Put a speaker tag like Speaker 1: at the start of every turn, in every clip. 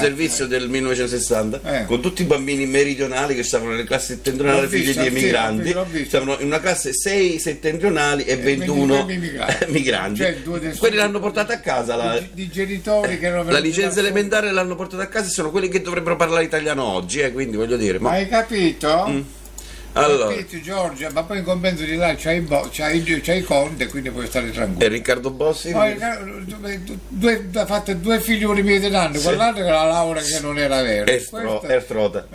Speaker 1: servizio del 1960 con tutti i bambini meridionali che stavano nelle classi settentrionali, figli di emigranti. Stavano in una classe 6 settentrionali e 21 migranti. Cioè, quelli l'hanno portata a casa
Speaker 2: di genitori che erano
Speaker 1: la licenza elementare, l'hanno portata a casa e sono quelli che dovrebbero parlare italiano oggi, quindi voglio dire.
Speaker 2: Ma hai capito?
Speaker 1: Allora,
Speaker 2: Giorgia, ma poi in compenso di là c'hai Conte, quindi puoi stare tranquillo.
Speaker 1: E Riccardo Bossi?
Speaker 2: Poi ha fatto 2 figlioli meridionali, quell'altro che la laurea che non era vera.
Speaker 1: Ertrota.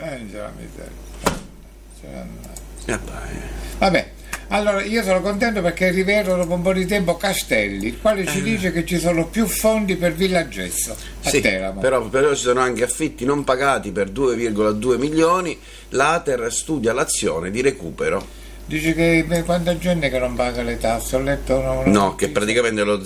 Speaker 2: Vabbè, allora io sono contento perché rivedo dopo un po' di tempo Castelli, il quale ci dice che ci sono più fondi per Villa Gesso a Teramo.
Speaker 1: Però ci sono anche affitti non pagati per 2,2 milioni. L'Ater studia l'azione di recupero.
Speaker 2: Dice che quanta gente che non paga le tasse? Ho letto
Speaker 1: no, che praticamente lo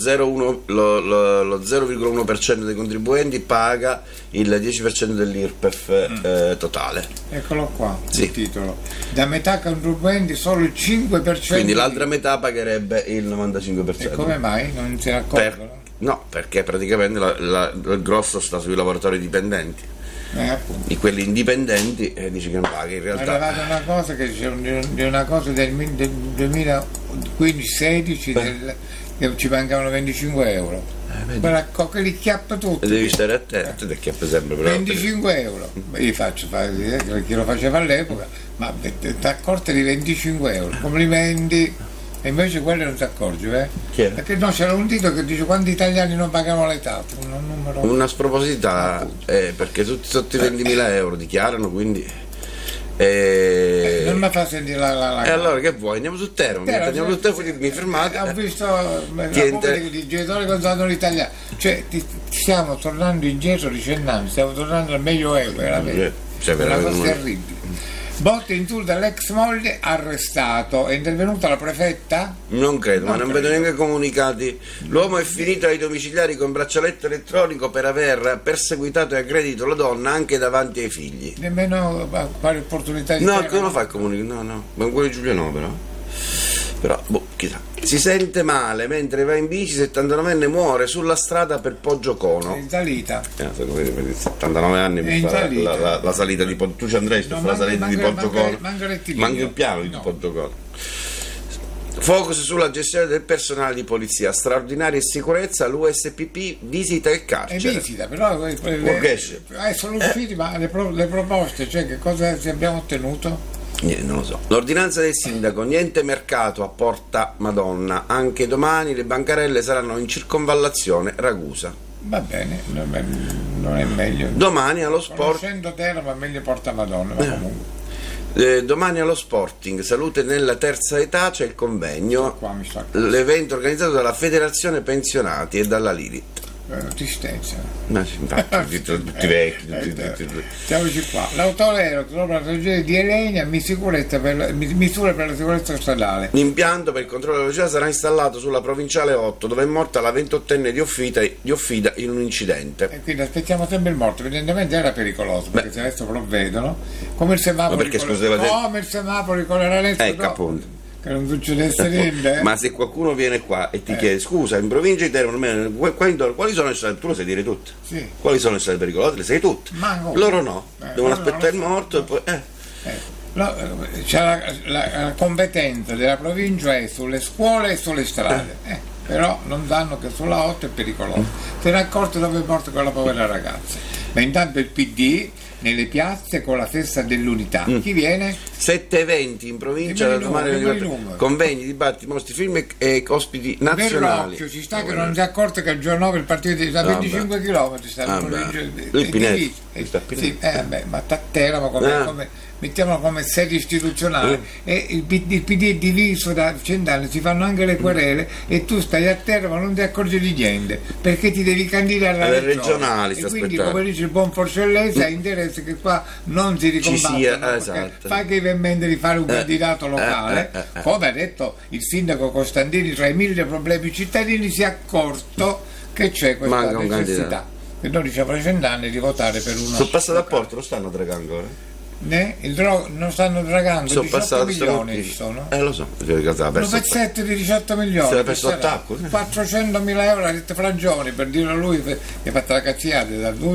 Speaker 1: 0,1% dei contribuenti paga il 10% dell'IRPEF totale.
Speaker 2: Eccolo qua, il titolo. Da metà contribuenti solo il 5%.
Speaker 1: Quindi l'altra metà pagherebbe il 95%.
Speaker 2: E come mai? Non si raccolgono?
Speaker 1: No, perché praticamente il grosso sta sui lavoratori dipendenti. Di quelli indipendenti dice che non paga in realtà.
Speaker 2: È arrivata una cosa che c'è una cosa del 2015-16 che ci mancavano 25 euro. Che li chiappa tutti.
Speaker 1: Devi stare attento, ti chiappa sempre. Però
Speaker 2: 25 euro. Io faccio chi lo faceva all'epoca, ma ti accorte di 25 euro. Complimenti. E invece quello non si accorge, perché no, c'era un titolo che dice quanti italiani non pagano le tasse,
Speaker 1: una sproposità, perché tutti sotto i 20.000 euro dichiarano, quindi
Speaker 2: non mi fa sentire
Speaker 1: e allora che vuoi? Andiamo su Teramo, mi fermate.
Speaker 2: Ho visto i genitori contano l'italiano, cioè stiamo tornando indietro di 100 anni, stiamo tornando al Medioevo, veramente una cosa terribile. Botte in tour dall'ex moglie arrestato. È intervenuta la prefetta?
Speaker 1: Non credo, ma non vedo neanche comunicati. L'uomo è finito ai domiciliari con braccialetto elettronico per aver perseguitato e aggredito la donna anche davanti ai figli.
Speaker 2: Nemmeno quale opportunità di
Speaker 1: no, che non fa il comunicato? No, ma quello di Giulio no, però chissà. Si sente male mentre va in bici, 79enne muore sulla strada per Poggiocono.
Speaker 2: È in salita.
Speaker 1: 79 anni per fare la salita di Poggiocono. Tu ci andresti per la salita di Poggiocono? Manca il piano di Poggiocono. Focus sulla gestione del personale di polizia, straordinaria sicurezza, l'USPP visita il carcere.
Speaker 2: Visita, però sono usciti, ma le proposte, cioè che cosa abbiamo ottenuto?
Speaker 1: Non lo so. L'ordinanza del sindaco, niente mercato a Porta Madonna, anche domani le bancarelle saranno in circonvallazione Ragusa.
Speaker 2: Va bene, non è meglio.
Speaker 1: Domani allo sport.
Speaker 2: Conoscendo Teramo è meglio Porta Madonna, ma comunque.
Speaker 1: Domani allo Sporting, salute nella terza età, c'è il convegno, l'evento organizzato dalla Federazione Pensionati e dalla Lirit.
Speaker 2: Tristezza.
Speaker 1: Infatti, tutti vecchi.
Speaker 2: Siamoci qua. L'autore dopo la tragedia di Elenia misure per la sicurezza stradale.
Speaker 1: L'impianto per il controllo della velocità sarà installato sulla provinciale 8, dove è morta la 28enne di Offida in un incidente.
Speaker 2: E quindi aspettiamo sempre il morto. Evidentemente era pericoloso, perché se adesso provvedono come il semaforo con la ralesca.
Speaker 1: Ecco appunto.
Speaker 2: Che non succedesse niente.
Speaker 1: Ma se qualcuno viene qua e ti chiede scusa, in provincia di Teramo quali sono le strade, tu lo sai dire tutte.
Speaker 2: Sì.
Speaker 1: Quali sono le strade pericolose? Le sai tutte. Loro no, devono aspettare il morto e poi
Speaker 2: c'è la competenza della provincia è sulle scuole e sulle strade. Però non danno che sulla 8 è pericoloso. Se ne è accorto dove è morta quella povera ragazza. Ma intanto il PD nelle piazze con la festa dell'unità. Chi viene?
Speaker 1: 7 eventi in provincia da domani, convegni, dibattiti, mostri, film e ospiti nazionali.
Speaker 2: Verrocchio ci sta che non si è accorto che il giorno 9 il partito da 25 km sta in provincia
Speaker 1: lui Pinetti.
Speaker 2: Ma a Teramo mettiamolo come sede istituzionale e il PD è diviso da 100 anni, si fanno anche le querele e tu stai a terra ma non ti accorgi di niente perché ti devi candidare alle regionali e quindi come dice il buon Porcellese ha interesse che qua non si ricombattano, fa che in mente di fare un candidato locale come ha detto il sindaco Costantini, tra i 1000 problemi cittadini si è accorto che c'è questa necessità che noi diciamo da 100 anni di votare per uno
Speaker 1: sul passaporto lo stanno dragando ora?
Speaker 2: Non stanno dragando 18 milioni ci sono
Speaker 1: lo so,
Speaker 2: un pezzetto di 18 milioni
Speaker 1: si era perso attacco
Speaker 2: 400.000 euro ha detto Fragioni per dire a lui che ha fatto la cazziata da